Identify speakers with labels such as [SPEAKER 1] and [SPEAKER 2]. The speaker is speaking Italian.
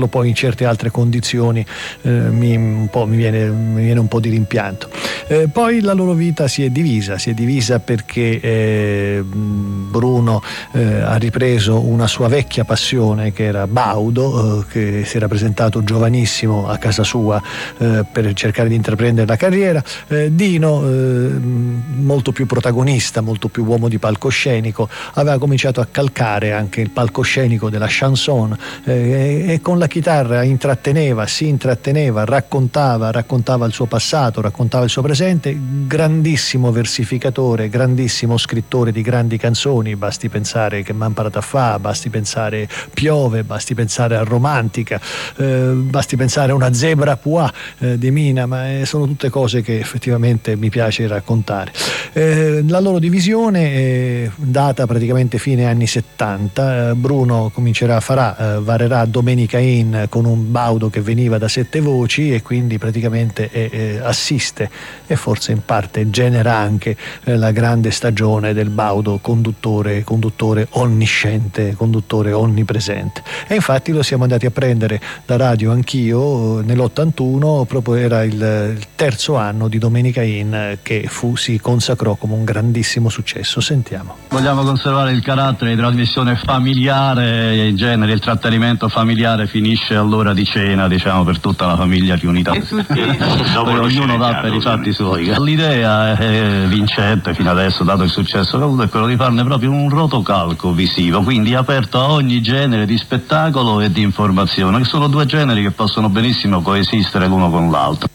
[SPEAKER 1] vederlo poi in certe altre condizioni mi viene un po' di rimpianto. Poi la loro vita si è divisa perché Bruno ha ripreso una sua vecchia passione, che era Baudo, che si era presentato giovanissimo a casa sua per cercare di intraprendere la carriera. Dino, molto più protagonista, molto più uomo di palcoscenico, aveva cominciato a calcare anche il palcoscenico della chanson e con la chitarra si intratteneva, raccontava il suo passato, raccontava il suo presente. Grandissimo versificatore, grandissimo scrittore di grandi canzoni, basti pensare Che m'han parato a fa, basti pensare Piove, basti pensare a Romantica, basti pensare a Una zebra pois di Mina, ma sono tutte cose che effettivamente mi piace raccontare. La loro divisione data praticamente fine anni 70. Bruno varerà Domenica In con un Baudo che veniva da 7 voci e quindi praticamente assiste e forse in parte genera anche la grande stagione del Baudo conduttore onnisciente, conduttore onnipresente. E infatti lo siamo andati a prendere da Radio Anch'io nell'81, proprio era il terzo anno di Domenica In, che si consacrò come un grandissimo successo. Sentiamo.
[SPEAKER 2] Vogliamo conservare il carattere di trasmissione familiare, in genere il trattenimento familiare finisce all'ora di cena, diciamo, per tutta la famiglia riunita. Poi ognuno va per i fatti suoi. L'idea è vincente fino adesso, dato il successo che ha avuto, è quello di farne proprio un rotocalco visivo, quindi aperto a ogni genere di spettacolo e di informazione, che sono due generi che possono benissimo coesistere l'uno con l'altro.